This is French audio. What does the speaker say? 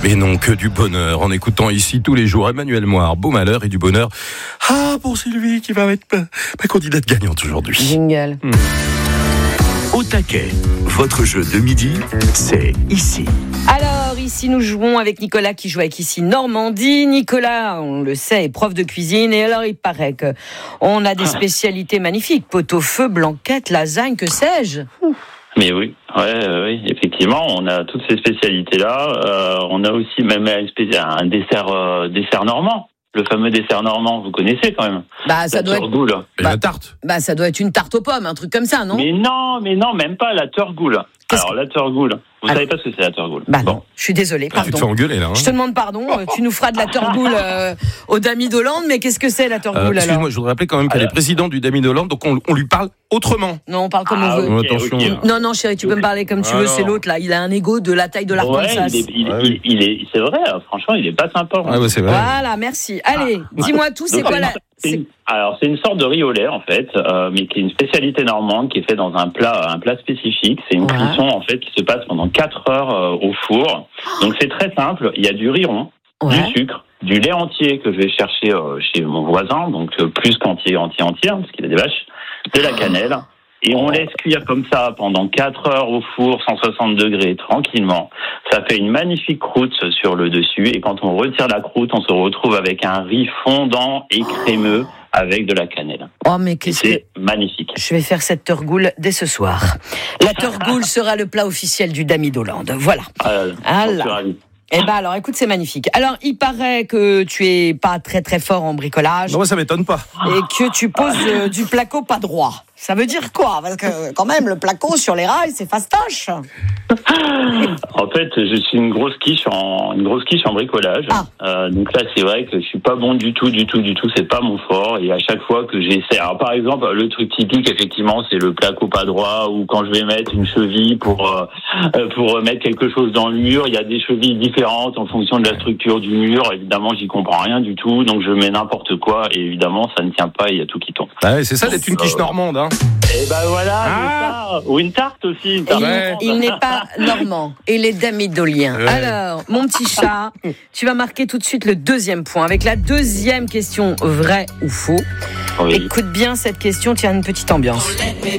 Et non, que du bonheur en écoutant ici tous les jours Emmanuel Moire, beau malheur et du bonheur. Ah, pour Sylvie qui va être ma candidate gagnante aujourd'hui. Jingle. Au taquet, votre jeu de midi, c'est ici. Alors, ici, nous jouons avec Nicolas qui joue avec ici Normandie. Nicolas, on le sait, est prof de cuisine. Et alors, il paraît qu'on a des spécialités magnifiques. Pot-au-feu, blanquette, lasagne, que sais-je. Mais oui, oui, effectivement, on a toutes ces spécialités-là. On a aussi même un dessert normand. Le fameux dessert normand, vous connaissez quand même. Ça doit être la tarte. Ça doit être une tarte aux pommes, un truc comme ça, non ? Mais non, même pas la turgoule. Alors la turgoule, vous savez pas ce que c'est la turgoule ? Non, je suis désolée, pardon. Tu te fais engueuler là. Je te demande pardon, tu nous feras de la turgoule au Dami d'Hollande, mais qu'est-ce que c'est la turgoule alors ? Excuse-moi, je voudrais rappeler quand même qu'elle est présidente du Dami d'Hollande, donc on lui parle autrement. Non, on parle comme on veut. Attention. Okay. Non, chérie, tu peux me parler comme tu veux, c'est l'autre là, il a un ego de la taille de l'Arkansas. C'est vrai, franchement, il est pas sympa. C'est vrai. Voilà, merci. Allez, dis-moi tout, c'est quoi Alors, c'est une sorte de riz au lait, en fait, mais qui est une spécialité normande, qui est fait dans un plat spécifique. C'est une cuisson, en fait, qui se passe pendant 4 heures au four. Donc, c'est très simple. Il y a du riz rond, du sucre, du lait entier que je vais chercher chez mon voisin, donc plus qu'entier, parce qu'il a des vaches, de la cannelle. Et on laisse cuire comme ça pendant 4 heures au four, 160 degrés, tranquillement. Ça fait une magnifique croûte sur le dessus. Et quand on retire la croûte, on se retrouve avec un riz fondant et crémeux avec de la cannelle. Oh, mais c'est magnifique. Je vais faire cette turgoule dès ce soir. La turgoule sera le plat officiel du Dami d'Hollande. Voilà. Alors, écoute, c'est magnifique. Alors, il paraît que tu es pas très très fort en bricolage. Non, ça m'étonne pas. Et que tu poses du placo pas droit. Ça veut dire quoi ? Parce que quand même, le placo sur les rails, c'est fastoche. En fait, je suis une grosse quiche en bricolage. Donc là, c'est vrai que je suis pas bon du tout. C'est pas mon fort. Et à chaque fois que j'essaie, alors par exemple, le truc typique, effectivement, c'est le placo pas droit. Ou quand je vais mettre une cheville pour mettre quelque chose dans le mur, il y a des chevilles différentes en fonction de la structure du mur. Évidemment, j'y comprends rien du tout. Donc je mets n'importe quoi. Et évidemment, ça ne tient pas. Il y a tout qui tombe. C'est ça d'être une quiche normande, hein. Et voilà, c'est ça. Ou une tarte aussi. Il n'est pas normand. Et les Damidoliens. Alors, mon petit chat, tu vas marquer tout de suite le 2e point avec la 2e question, vrai ou faux. Écoute bien cette question, tiens, une petite ambiance.